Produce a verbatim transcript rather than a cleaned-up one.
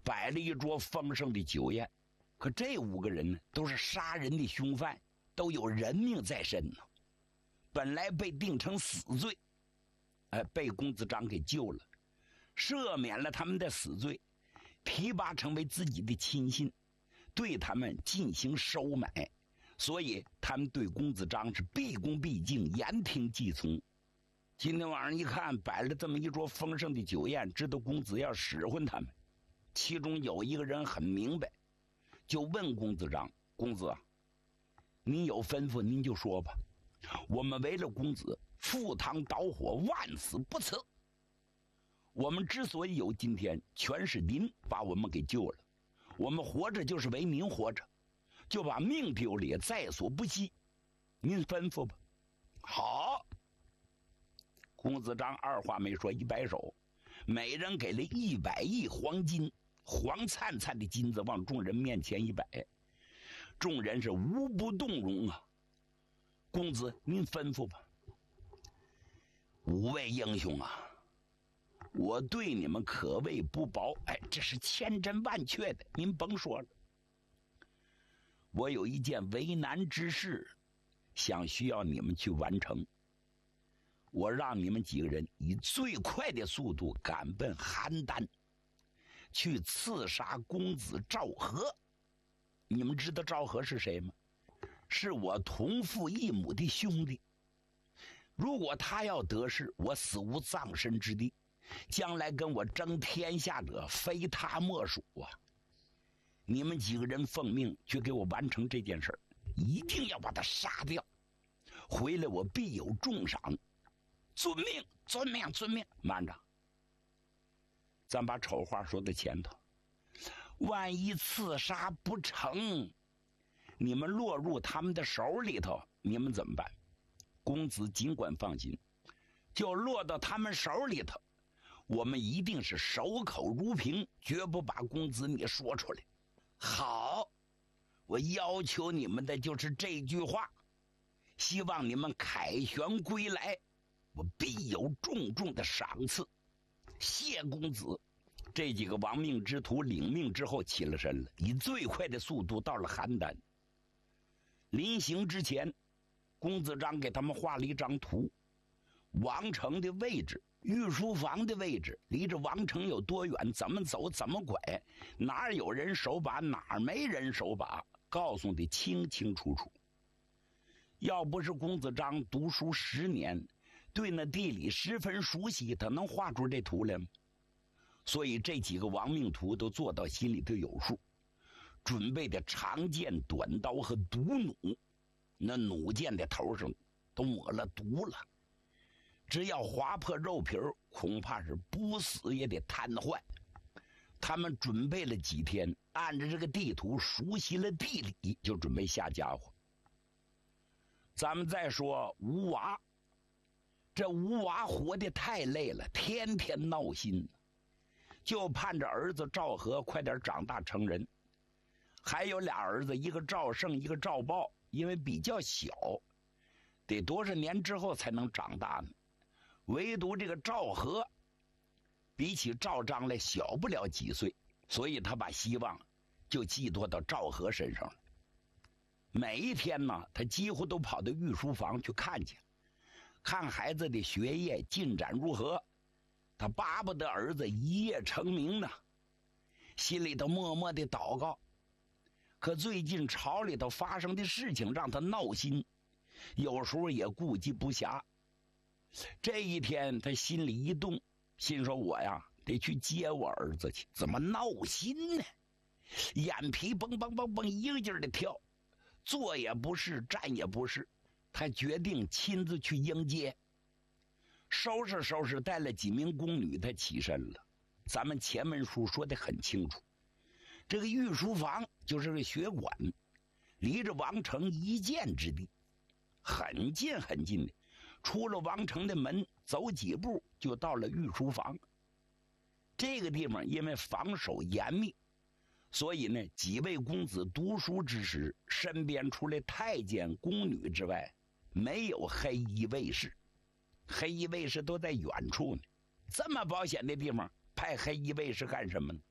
摆了一桌丰盛的酒宴。可这五个人呢，都是杀人的凶犯，都有人命在身呢。本来被定成死罪，哎，被公子章给救了，赦免了他们的死罪，提拔成为自己的亲信，对他们进行收买。所以他们对公子章是毕恭毕敬，言听计从。今天晚上一看，摆了这么一桌丰盛的酒宴，知道公子要使唤他们。其中有一个人很明白，就问公子章：“公子啊，您有吩咐您就说吧，我们为了公子赴汤蹈火，万死不辞。我们之所以有今天，全是您把我们给救了。我们活着就是为您活着，就把命丢了也在所不惜。您吩咐吧。”好，公子章二话没说，一摆手，每人给了一百亿黄金，黄灿灿的金子往众人面前一摆，众人是无不动容啊。公子您吩咐吧。五位英雄啊，我对你们可谓不薄，哎，这是千真万确的，您甭说了。我有一件为难之事，想需要你们去完成。我让你们几个人以最快的速度赶奔邯郸，去刺杀公子赵和。你们知道赵和是谁吗？是我同父异母的兄弟。如果他要得势，我死无葬身之地，将来跟我争天下者非他莫属啊！你们几个人奉命去给我完成这件事，一定要把他杀掉，回来我必有重赏。遵命，遵命，遵命。慢着，咱把丑话说在前头。万一刺杀不成，你们落入他们的手里头，你们怎么办？公子尽管放心，就落到他们手里头，我们一定是守口如瓶，绝不把公子你说出来。好，我要求你们的就是这句话，希望你们凯旋归来，我必有重重的赏赐。谢公子。这几个亡命之徒领命之后起了身了，以最快的速度到了邯郸。临行之前，公子章给他们画了一张图，王城的位置，御书房的位置离着王城有多远，怎么走怎么拐，哪儿有人手把哪儿没人手把，告诉的清清楚楚。要不是公子章读书十年，对那地理十分熟悉，他能画出这图来吗？所以这几个亡命徒都做到心里头有数，准备的长剑、短刀和毒弩，那弩箭的头上都抹了毒了，只要划破肉皮儿，恐怕是不死也得瘫痪。他们准备了几天，按着这个地图熟悉了地理，就准备下家伙。咱们再说吴娃，这吴娃活得太累了，天天闹心，就盼着儿子赵和快点长大成人。还有俩儿子，一个赵胜，一个赵豹，因为比较小，得多少年之后才能长大呢？唯独这个赵和比起赵章来小不了几岁，所以他把希望就寄托到赵和身上了。每一天呢，他几乎都跑到御书房去看去，看孩子的学业进展如何。他巴不得儿子一夜成名呢，心里头默默的祷告。可最近朝里头发生的事情让他闹心，有时候也顾及不暇。这一天他心里一动，心说我呀得去接我儿子去，怎么闹心呢？眼皮蹦蹦蹦蹦一个劲儿的跳，坐也不是，站也不是。他决定亲自去迎接。收拾收拾，带了几名宫女，他起身了。咱们前文书说得很清楚，这个御书房就是个学馆，离着王城一箭之地，很近很近的。出了王城的门，走几步就到了御书房。这个地方因为防守严密，所以呢，几位公子读书之时，身边除了太监、宫女之外，没有黑衣卫士。黑衣卫士都在远处呢，这么保险的地方派黑衣卫士干什么呢？